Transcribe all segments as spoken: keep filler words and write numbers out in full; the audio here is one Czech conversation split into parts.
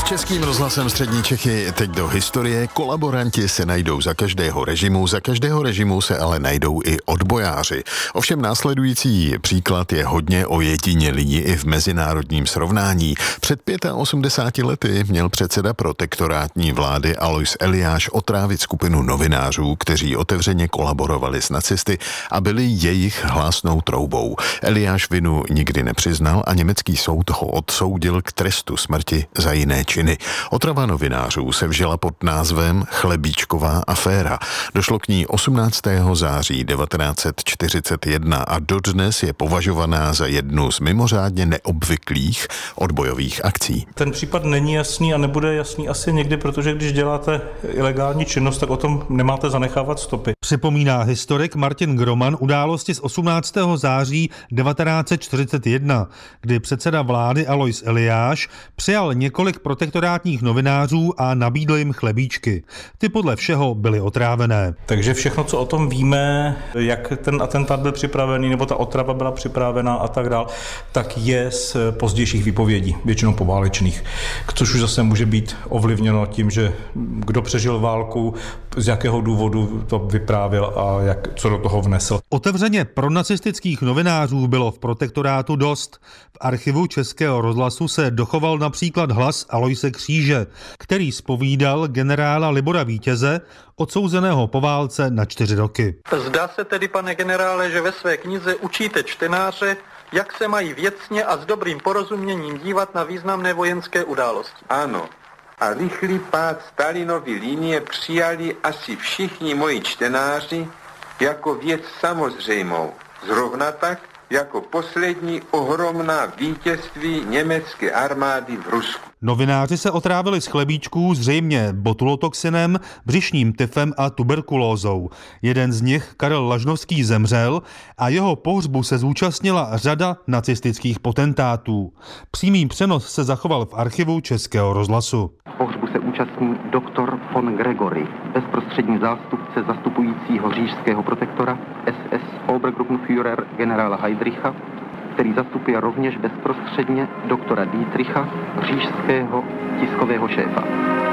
Českým rozhlasem Střední Čechy teď do historie. Kolaboranti se najdou za každého režimu, za každého režimu se ale najdou i odbojáři. Ovšem následující příklad je hodně ojedinělý i v mezinárodním srovnání. Před osmdesáti pěti lety měl předseda protektorátní vlády Alois Eliáš otrávit skupinu novinářů, kteří otevřeně kolaborovali s nacisty a byli jejich hlásnou troubou. Eliáš vinu nikdy nepřiznal a německý soud ho odsoudil k trestu smrti za jiné činy. Otrava novinářů se vžila pod názvem Chlebíčková aféra. Došlo k ní osmnáctého září devatenáct set čtyřicet jedna a dodnes je považovaná za jednu z mimořádně neobvyklých odbojových akcí. Ten případ není jasný a nebude jasný asi nikdy, protože když děláte ilegální činnost, tak o tom nemáte zanechávat stopy. Připomíná historik Martin Groman události z osmnáctého září devatenáct set čtyřicet jedna, kdy předseda vlády Alois Eliáš přijal několik protektorátních novinářů a nabídl jim chlebíčky. Ty podle všeho byly otrávené. Takže všechno, co o tom víme, jak ten atentát byl připravený, nebo ta otrava byla připravená a tak dál, tak je z pozdějších výpovědí, většinou poválečných, což už zase může být ovlivněno tím, že kdo přežil válku, z jakého důvodu to vyprávěl a jak, co do toho vnesl. Otevřeně pronacistických novinářů bylo v protektorátu dost. V archivu Českého rozhlasu se dochoval například hlas Aloise Kříže, který zpovídal generála Libora Vítěze, odsouzeného po válce na čtyři roky. Zdá se tedy, pane generále, že ve své knize učíte čtenáře, jak se mají věcně a s dobrým porozuměním dívat na významné vojenské události. Ano. A rychlý pád Stalinovy linie přijali asi všichni moji čtenáři jako věc samozřejmou. Zrovna tak, jako poslední ohromná vítězství německé armády v Rusku. Novináři se otrávili z chlebíčků zřejmě botulotoxinem, břišním tyfem a tuberkulózou. Jeden z nich, Karel Lažnovský, zemřel a jeho pohřbu se zúčastnila řada nacistických potentátů. Přímý přenos se zachoval v archivu Českého rozhlasu. Pohřbu se účastní doktor von Gregory, bezprostřední zástupce zastupujícího říšského protektora S S Obergruppenführer generála Heydricha, který zastupuje rovněž bezprostředně doktora Dietricha, říšského tiskového šéfa.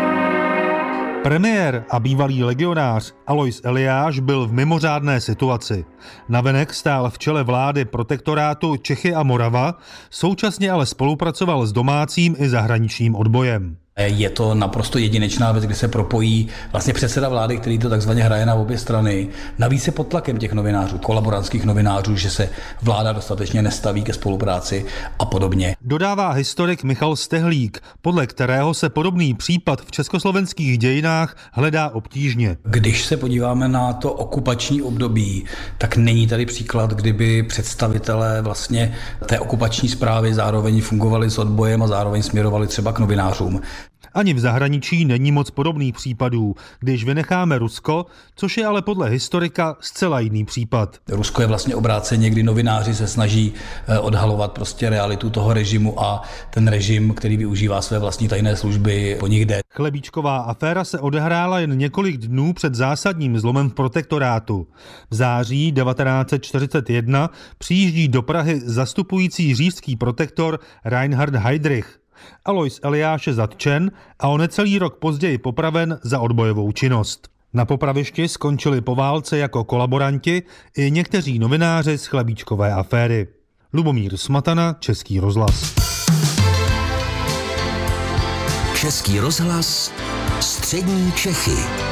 Premiér a bývalý legionář Alois Eliáš byl v mimořádné situaci. Navenek stál v čele vlády protektorátu Čechy a Morava, současně ale spolupracoval s domácím i zahraničním odbojem. Je to naprosto jedinečná věc, kdy se propojí vlastně předseda vlády, který to takzvaně hraje na obě strany. Navíc je pod tlakem těch novinářů, kolaborantských novinářů, že se vláda dostatečně nestaví ke spolupráci a podobně. Dodává historik Michal Stehlík, podle kterého se podobný případ v československých dějinách hledá obtížně. Když se podíváme na to okupační období, tak není tady příklad, kdyby představitelé vlastně té okupační správy zároveň fungovali s odbojem a zároveň směrovali třeba k novinářům. Ani v zahraničí není moc podobných případů, když vynecháme Rusko, což je ale podle historika zcela jiný případ. Rusko je vlastně obráceně, kdy novináři se snaží odhalovat prostě realitu toho režimu a ten režim, který využívá své vlastní tajné služby, po nich jde. Chlebíčková aféra se odehrála jen několik dnů před zásadním zlomem v protektorátu. V září devatenáct set čtyřicet jedna přijíždí do Prahy zastupující říšský protektor Reinhard Heydrich. Alois Eliáš je zatčen a o necelý rok později popraven za odbojovou činnost. Na popravišti skončili po válce jako kolaboranti i někteří novináři z chlebíčkové aféry. Lubomír Smatana, Český rozhlas. Český rozhlas, Střední Čechy.